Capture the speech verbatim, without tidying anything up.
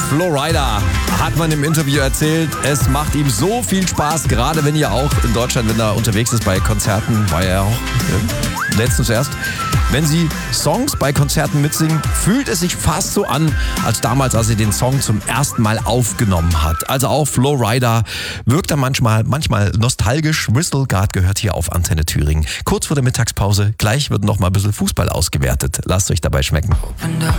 Flo Rida hat man im Interview erzählt, es macht ihm so viel Spaß, gerade wenn ihr auch in Deutschland, wenn er unterwegs ist bei Konzerten, war er auch äh, letztens erst. Wenn sie Songs bei Konzerten mitsingen, fühlt es sich fast so an, als damals, als sie den Song zum ersten Mal aufgenommen hat. Also auch Flo Rida wirkt er manchmal, manchmal nostalgisch. Whistle Guard gehört hier auf Antenne Thüringen. Kurz vor der Mittagspause, gleich wird noch mal ein bisschen Fußball ausgewertet. Lasst euch dabei schmecken.